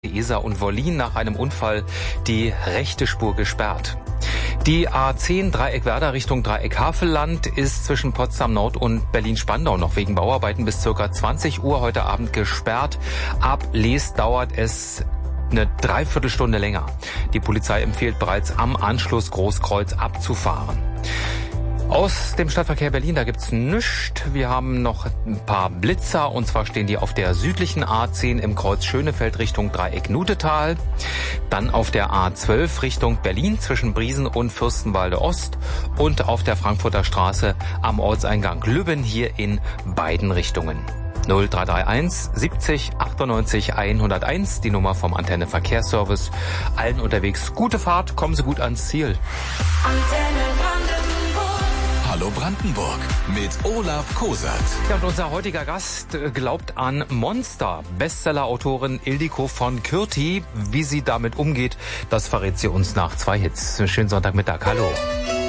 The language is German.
Isar und Wollin nach einem Unfall die rechte Spur gesperrt. Die A10 Dreieck Werder Richtung Dreieck Havelland ist zwischen Potsdam Nord und Berlin-Spandau noch wegen Bauarbeiten bis ca. 20 Uhr heute Abend gesperrt. Ab Lees dauert es eine Dreiviertelstunde länger. Die Polizei empfiehlt bereits am Anschluss Großkreuz abzufahren. Aus dem Stadtverkehr Berlin, da gibt's nichts. Wir haben noch ein paar Blitzer, und zwar stehen die auf der südlichen A10 im Kreuz Schönefeld Richtung Dreieck Nutetal. Dann auf der A12 Richtung Berlin zwischen Briesen und Fürstenwalde Ost und auf der Frankfurter Straße am Ortseingang Lübben hier in beiden Richtungen. 0331 70 98 101, die Nummer vom Antenne Verkehrsservice. Allen unterwegs gute Fahrt, kommen Sie gut ans Ziel. Hallo Brandenburg mit Olaf Kosert. Ja, und unser heutiger Gast glaubt an Monster. Bestseller-Autorin Ildiko von Kürti. Wie sie damit umgeht, das verrät sie uns nach 2 Hits. Schönen Sonntagmittag. Hallo.